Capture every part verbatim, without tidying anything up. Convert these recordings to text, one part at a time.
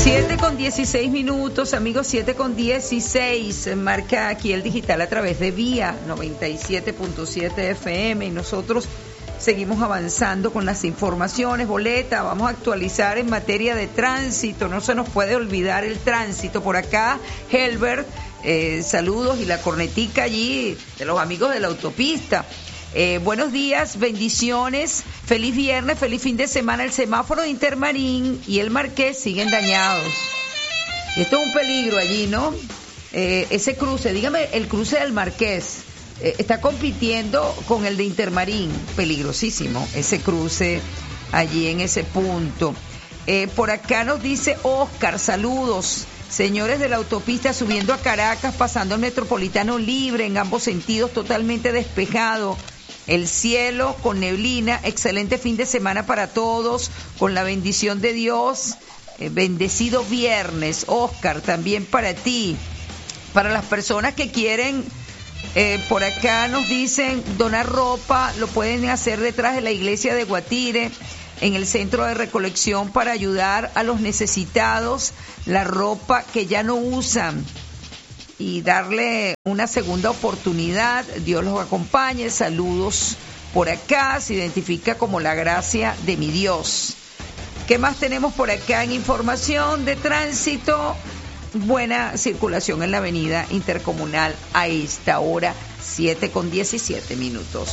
siete con dieciséis minutos, amigos, siete con dieciséis. Marca aquí el digital a través de Vía noventa y siete punto siete F M y nosotros seguimos avanzando con las informaciones. Boleta, vamos a actualizar en materia de tránsito. No se nos puede olvidar el tránsito. Por acá, Helbert, eh, saludos y la cornetica allí de los amigos de la autopista. Eh, buenos días, bendiciones, feliz viernes, feliz fin de semana. El semáforo de Intermarín y el Marqués siguen dañados. Y esto es un peligro allí, ¿no? Eh, ese cruce, dígame, el cruce del Marqués eh, está compitiendo con el de Intermarín. Peligrosísimo ese cruce allí en ese punto. Eh, por acá nos dice Oscar, saludos. Señores de la autopista subiendo a Caracas, pasando el Metropolitano libre en ambos sentidos, totalmente despejado. El cielo con neblina, excelente fin de semana para todos, con la bendición de Dios, eh, bendecido viernes. Oscar, también para ti. Para las personas que quieren, eh, por acá nos dicen donar ropa, lo pueden hacer detrás de la iglesia de Guatire, en el centro de recolección para ayudar a los necesitados, la ropa que ya no usan y darle una segunda oportunidad. Dios los acompañe. Saludos por acá. Se identifica como la gracia de mi Dios. ¿Qué más tenemos por acá en información de tránsito? Buena circulación en la avenida Intercomunal a esta hora, siete con diecisiete minutos.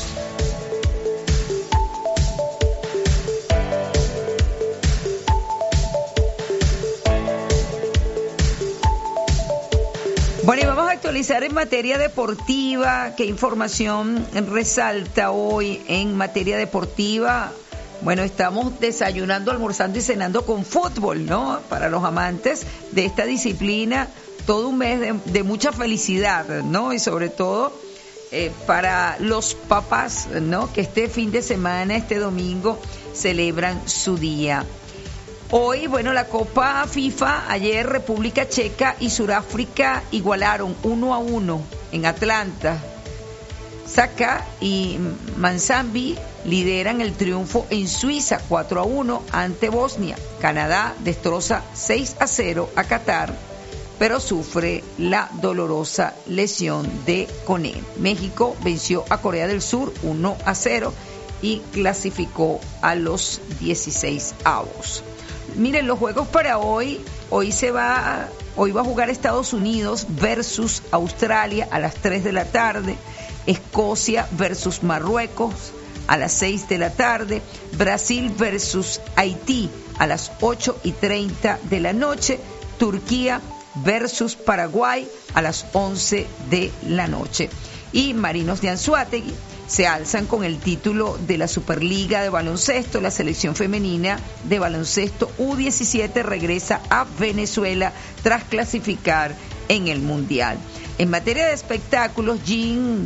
Bueno, y vamos a actualizar en materia deportiva. ¿Qué información resalta hoy en materia deportiva? Bueno, estamos desayunando, almorzando y cenando con fútbol, ¿no? Para los amantes de esta disciplina, todo un mes de, de mucha felicidad, ¿no? Y sobre todo eh, para los papás, ¿no? Que este fin de semana, este domingo, celebran su día. Hoy, bueno, la Copa FIFA, ayer República Checa y Sudáfrica igualaron uno a uno en Atlanta. Saka y Manzambi lideran el triunfo en Suiza cuatro a uno ante Bosnia. Canadá destroza seis a cero a Qatar, pero sufre la dolorosa lesión de Koné. México venció a Corea del Sur uno a cero y clasificó a los dieciséis avos. Miren, los juegos para hoy, hoy se va, hoy va a jugar Estados Unidos versus Australia a las tres de la tarde, Escocia versus Marruecos a las seis de la tarde, Brasil versus Haití a las ocho y treinta de la noche, Turquía versus Paraguay a las once de la noche. Y Marinos de Anzoátegui se alzan con el título de la Superliga de baloncesto. La selección femenina de baloncesto U diecisiete regresa a Venezuela tras clasificar en el Mundial. En materia de espectáculos, Jim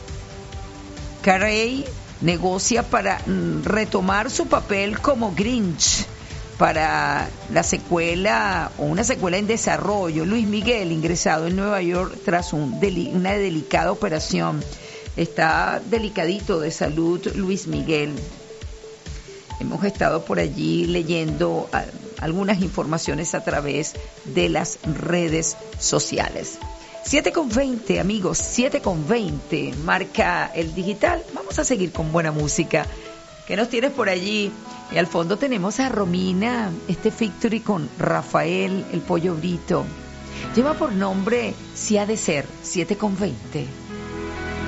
Carrey negocia para retomar su papel como Grinch para la secuela o una secuela en desarrollo. Luis Miguel, ingresado en Nueva York tras un deli- una delicada operación. Está delicadito de salud Luis Miguel. Hemos estado por allí leyendo a, algunas informaciones a través de las redes sociales. siete con veinte, amigos, siete con veinte, marca el digital. Vamos a seguir con buena música. ¿Qué nos tienes por allí? Y al fondo tenemos a Romina, este featuring con Rafael, el Pollo Brito. Lleva por nombre Si ha de ser, siete con veinte.